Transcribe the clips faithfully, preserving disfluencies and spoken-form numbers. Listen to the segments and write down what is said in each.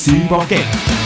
試搏擊，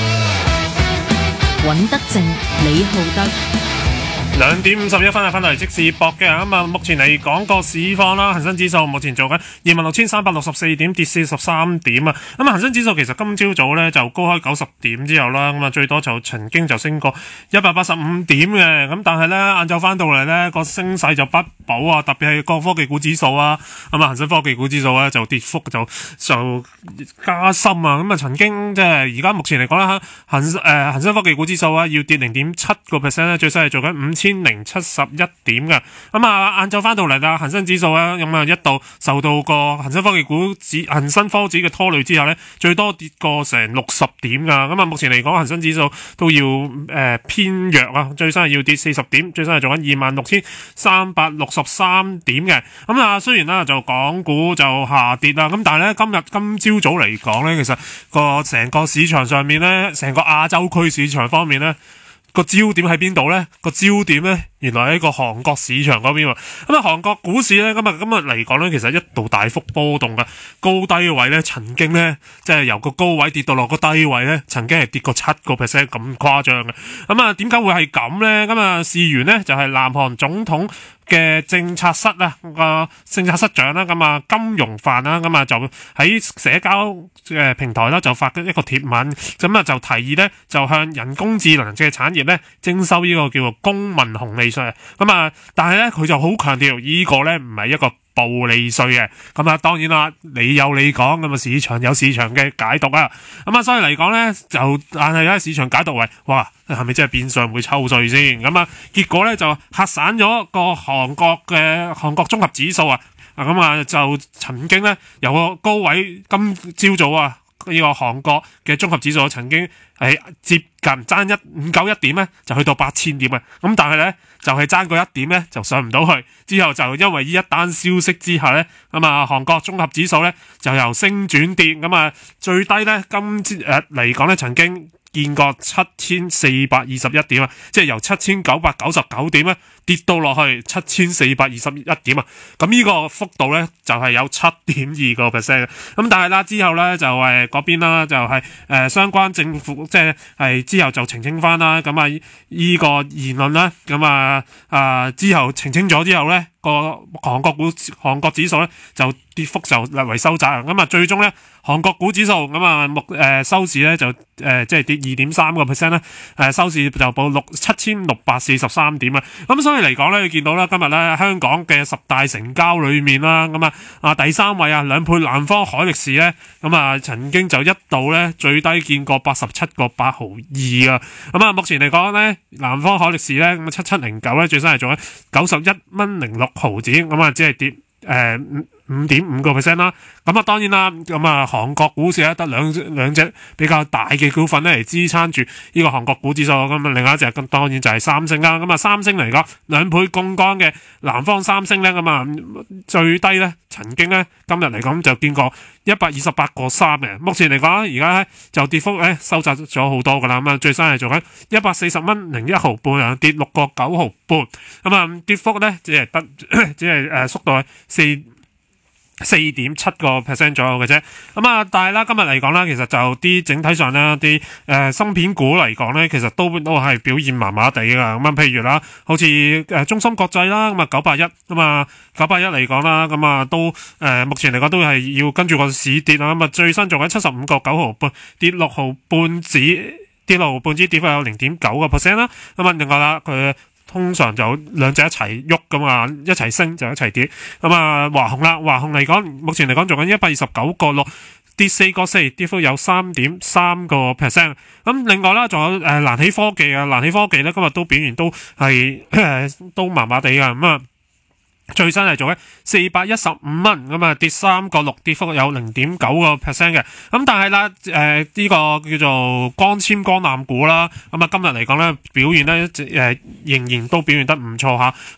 尹德正、李浩德。 兩點五十一分啊，翻嚟即時搏嘅咁啊！目前嚟講個市況啦，恒生指數目前做緊二萬六千三百六十四點，跌四十三點啊！咁啊，恒生指數其實今朝早咧就高開九十點之後啦，咁啊最多就曾經就升過一百八十五點嘅，咁但係咧晏晝翻到嚟咧個升勢就不保啊！特別係個科技股指數啊，咁啊恒生科技股指數咧就跌幅就就加深啊！咁啊曾經即係而家目前嚟講啦，恒誒恒生科技股指數啊要跌零點七個 percent 咧，最新係做緊五千千零七十一點嘅，咁啊晏晝翻到嚟啦，恒生指數咧咁啊一度受到個恒生科技股指恒生科指嘅拖累之下咧，最多跌過成六十點噶，咁啊目前嚟講恒生指數都要誒、呃、偏弱啊，最新係要跌四十點，最新係做緊二萬六千三百六十三點嘅，咁啊雖然啦就港股就下跌啦，咁但係咧今日今朝早嚟講咧，其實個成個市場上面咧，成個亞洲區市場方面咧。個焦點喺邊度呢？個焦點呢，原來喺個韓國市場嗰邊喎。咁啊，韓國股市呢，今日今日嚟講呢，其實一度大幅波動嘅，高低位呢，曾經呢，即係由個高位跌到落個低位呢，曾經係跌過七個 percent 咁誇張嘅。咁啊，點解會係咁呢？咁啊，事緣呢，就係南韓總統嘅政策室啊，個政策室長啦，咁啊金融範啦，咁啊就喺社交嘅平台啦，就發咗一個貼文，咁啊就提議咧，就向人工智能嘅產業咧徵收呢個叫做公民紅利稅，咁啊，但係咧佢就好強調呢個咧唔係一個暴利稅嘅，咁啊當然啦，你有你講，咁啊市場有市場嘅解讀啊，咁啊所以嚟講咧就，但係咧市場解讀為，哇係咪真係變相會抽稅先？咁啊結果咧就嚇散咗個韓國嘅韓國綜合指數啊，咁啊就曾經咧由個高位今朝早啊呢個韓國嘅綜合指數曾經係接近爭一五九一點咧，就去到八千點啊！咁但係咧就係爭嗰一點咧就上唔到去，之後就因為呢一單消息之下咧，咁啊韓國綜合指數咧就由升轉跌，咁啊最低咧今誒嚟講咧曾經見過七千四百二十一點啊，即係由七千九百九十九點咧跌到落去七千四百二十一點啊，咁呢個幅度咧就係有七點二個 percent 嘅，咁但係啦之後咧就係嗰邊啦，就係誒相關政府即係係之後就澄清翻啦，咁啊呢個言論啦，咁啊啊之後澄清咗之後咧個韓國股韓國指數咧就跌幅就略為收窄啊，咁啊最終咧韓國股指數咁啊目誒收市咧就誒、呃、即係跌二點三個 percent 咧，誒收市就報六七千六百四十三點啊，咁所以嚟講咧，你見到啦，今日咧香港嘅十大成交裏面啦，咁啊啊第三位啊兩倍南方海力士咧，咁啊曾經就一度咧最低見過八十七個八毫二啊，咁啊目前嚟講咧南方海力士咧咁啊七七零九咧最新係做緊九十一蚊零六毫子，咁啊只係跌誒五點五個 percent 啦，咁啊當然啦，咁啊韓國股市咧得兩兩隻比較大嘅股份咧嚟支撐住呢個韓國股指數，咁啊另外一隻咁當然就係三星啦，咁啊三星嚟講兩倍槓桿嘅南方三星咧，咁啊最低咧曾經咧今日嚟講就見過一百二十八個三嘅，目前嚟講而家咧就跌幅咧收窄咗好多噶啦，咁啊最新係做緊一百四十蚊零一毫半啊，跌六個九毫半，咁啊跌幅咧只係得只係誒縮到四四點七個 percent 左右嘅啫，咁啊，但係啦，今日嚟講啦，其實就啲整體上咧，啲誒芯片股嚟講咧，其實都都係表現麻麻地噶，咁啊，譬如啦，好似誒中芯國際啦，咁啊九八一，咁啊九八一嚟講啦，咁啊都誒目前嚟講都係要跟住個市跌啊，咁啊最新做緊七十五個九毫半，跌六毫半子，跌六毫半子跌幅有零點九個 percent 啦，咁啊另外啦佢。通常就兩隻一齊喐噶嘛，一齊升就一齊跌。咁啊，華虹啦，華虹嚟講，目前嚟講做緊一百二十九個六，跌四個四，跌幅有三點三個 percent。咁另外啦，仲有誒瀾起科技啊，瀾起科技咧今日都表現都係、呃、都麻麻地噶咁啊。最新係做緊四百一十五蚊，咁啊跌三個六，跌幅有零點九個 percent 嘅。咁但係啦，誒、呃、呢、這個叫做光纖光纜股啦，咁啊今日嚟講咧表現咧誒、呃、仍然都表現得唔錯吓。